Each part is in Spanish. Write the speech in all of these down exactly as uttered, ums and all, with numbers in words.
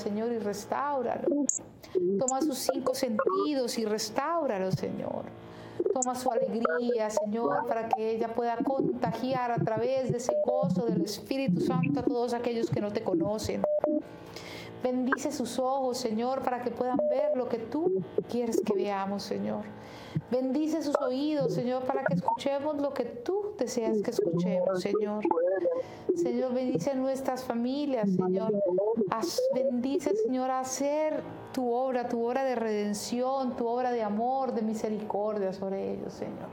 Señor, y restáuralo. Toma sus cinco sentidos y restáuralo, Señor. Toma su alegría, Señor, para que ella pueda contagiar a través de ese gozo del Espíritu Santo a todos aquellos que no te conocen. Bendice sus ojos, Señor, para que puedan ver lo que tú quieres que veamos, Señor. Bendice sus oídos, Señor, para que escuchemos lo que tú deseas que escuchemos, Señor. Señor, bendice nuestras familias, Señor. Haz, bendice, Señor, a hacer tu obra, tu obra de redención, tu obra de amor, de misericordia sobre ellos, Señor.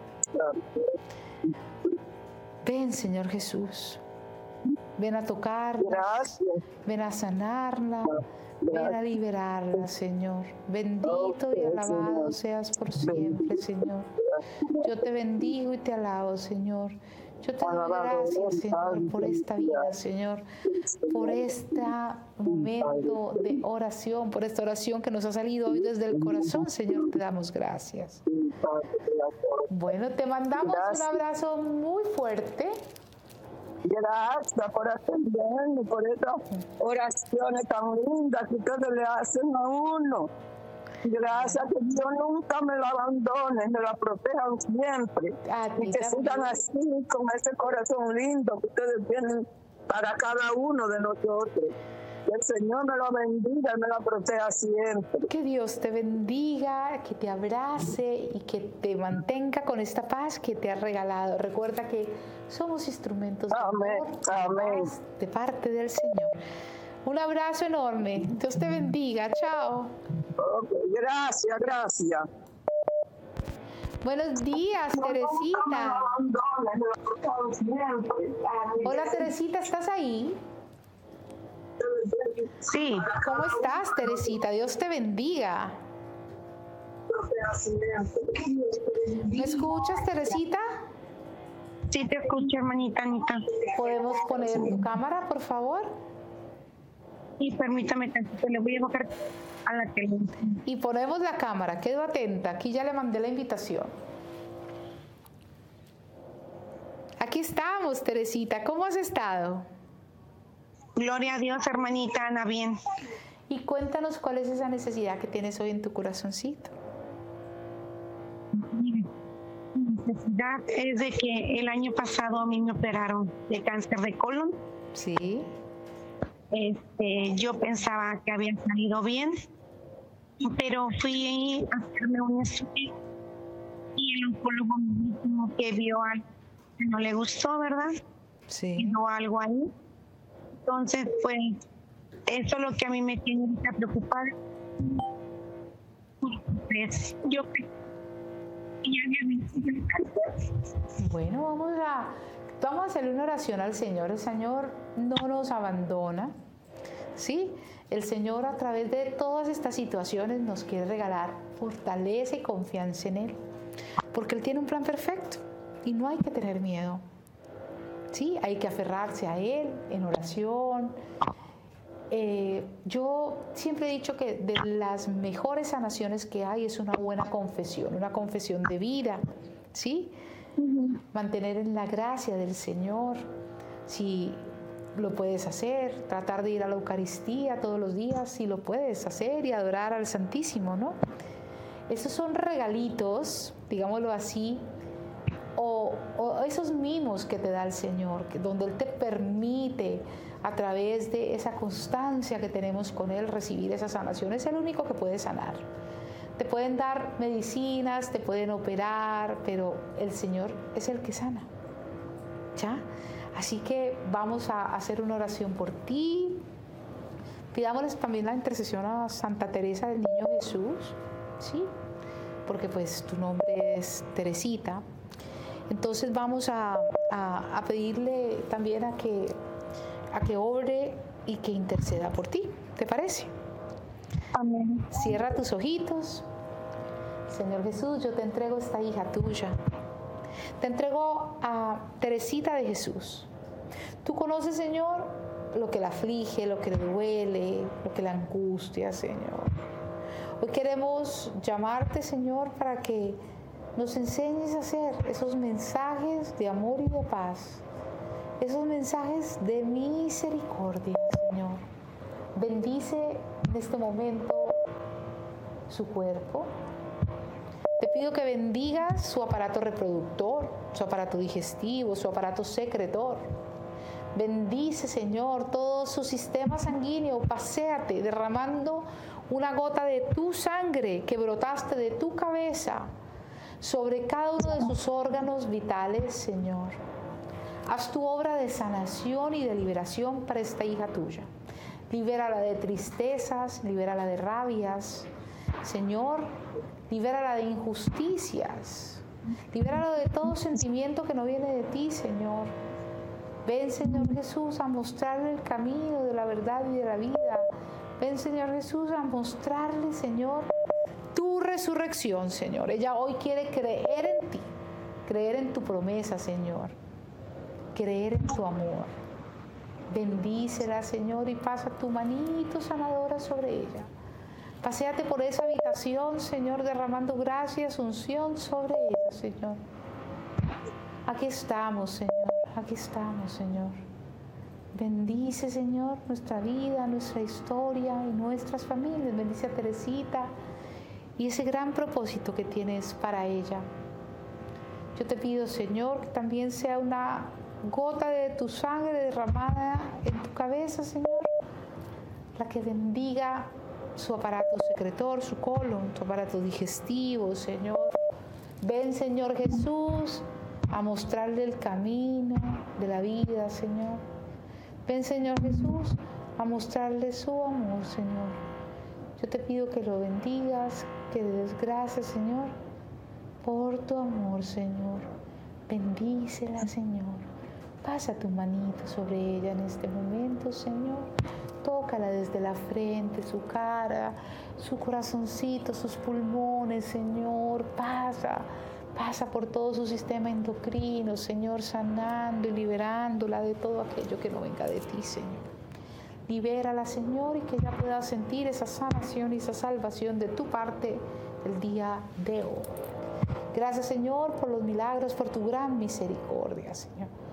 Ven, Señor Jesús. Ven a tocarla, ven a sanarla, ven a liberarla, Señor. Bendito y alabado seas por siempre, Señor. Yo te bendigo y te alabo, Señor. Yo te doy gracias, Señor, por esta vida, Señor, por este momento de oración, por esta oración que nos ha salido hoy desde el corazón, Señor, te damos gracias. Bueno, te mandamos un abrazo muy fuerte. Gracias por atenderme, por esas oraciones tan lindas que ustedes le hacen a uno. Gracias, que Dios nunca me la abandone, me la protejan siempre. Y que sigan así, con ese corazón lindo que ustedes tienen para cada uno de nosotros. Que el Señor me lo bendiga y me la proteja siempre. Que Dios te bendiga, que te abrace y que te mantenga con esta paz que te ha regalado. Recuerda que somos instrumentos de amor, amén, de parte del Señor. Un abrazo enorme. Dios te bendiga. Chao. Okay, gracias, gracias. Buenos días, Teresita. Hola, Teresita, ¿estás ahí? Sí. ¿Cómo estás, Teresita? Dios te bendiga. ¿Me escuchas, Teresita? Sí, te escucho, hermanita Anita. ¿Podemos poner tu cámara, por favor? Sí, permítame tantito, le voy a bajar a la televisión. Y ponemos la cámara, quedo atenta. Aquí ya le mandé la invitación. Aquí estamos, Teresita. ¿Cómo has estado? Gloria a Dios, hermanita Ana, bien. Y cuéntanos cuál es esa necesidad que tienes hoy en tu corazoncito. Mi necesidad es de que el año pasado a mí me operaron de cáncer de colon. Sí. Este, yo pensaba que había salido bien, pero fui a hacerme un estudio y el oncólogo me dijo que vio algo que no le gustó, ¿verdad? Sí. Vio algo ahí. Entonces, pues, eso es lo que a mí me tiene que preocupar. Pues, yo creo que ya había vencido el cáncer. Bueno, vamos a, vamos a hacerle una oración al Señor. El Señor no nos abandona, ¿sí? El Señor, a través de todas estas situaciones, nos quiere regalar fortaleza y confianza en Él, porque Él tiene un plan perfecto y no hay que tener miedo. Sí, hay que aferrarse a Él en oración. Eh, yo siempre he dicho que de las mejores sanaciones que hay es una buena confesión, una confesión de vida, ¿sí? Uh-huh. Mantener en la gracia del Señor, si lo puedes hacer, tratar de ir a la Eucaristía todos los días, si lo puedes hacer, y adorar al Santísimo, ¿no? Esos son regalitos, digámoslo así, O, o esos mimos que te da el Señor, que donde Él te permite, a través de esa constancia que tenemos con Él, recibir esa sanación. Es el único que puede sanar. Te pueden dar medicinas, te pueden operar, pero el Señor es el que sana. ¿Ya? Así que vamos a hacer una oración por ti. Pidámosles también la intercesión a Santa Teresa del Niño Jesús, ¿sí? Porque pues tu nombre es Teresita. Entonces vamos a, a, a pedirle también a que, a que obre y que interceda por ti. ¿Te parece? Amén. Cierra tus ojitos. Señor Jesús, yo te entrego esta hija tuya. Te entrego a Teresita de Jesús. Tú conoces, Señor, lo que la aflige, lo que le duele, lo que la angustia, Señor. Hoy queremos llamarte, Señor, para que nos enseñes a hacer esos mensajes de amor y de paz, esos mensajes de misericordia, Señor. Bendice en este momento su cuerpo. Te pido que bendigas su aparato reproductor, su aparato digestivo, su aparato secretor. Bendice, Señor, todo su sistema sanguíneo. Paséate derramando una gota de tu sangre que brotaste de tu cabeza sobre cada uno de sus órganos vitales, Señor. Haz tu obra de sanación y de liberación para esta hija tuya. Libérala de tristezas, libérala de rabias, Señor, libérala de injusticias, libérala de todo sentimiento que no viene de ti, Señor. Ven, Señor Jesús, a mostrarle el camino de la verdad y de la vida. Ven, Señor Jesús, a mostrarle, Señor, tu resurrección, Señor. Ella hoy quiere creer en ti, creer en tu promesa, Señor, creer en tu amor. Bendícela, Señor, y pasa tu manito sanadora sobre ella. Paséate por esa habitación, Señor, derramando gracias, unción sobre ella, Señor. Aquí estamos, Señor, aquí estamos, Señor. Bendice, Señor, nuestra vida, nuestra historia y nuestras familias. Bendice a Teresita y ese gran propósito que tienes para ella. Yo te pido, Señor, que también sea una gota de tu sangre derramada en tu cabeza, Señor, la que bendiga su aparato secretor, su colon, su aparato digestivo, Señor. Ven, Señor Jesús, a mostrarle el camino de la vida, Señor. Ven, Señor Jesús, a mostrarle su amor, Señor. Yo te pido que lo bendigas, que le des gracias, Señor, por tu amor, Señor. Bendícela, Señor. Pasa tu manito sobre ella en este momento, Señor. Tócala desde la frente, su cara, su corazoncito, sus pulmones, Señor. Pasa, pasa por todo su sistema endocrino, Señor, sanando y liberándola de todo aquello que no venga de ti, Señor. Libérala, Señor, y que ella pueda sentir esa sanación y esa salvación de tu parte el día de hoy. Gracias, Señor, por los milagros, por tu gran misericordia, Señor.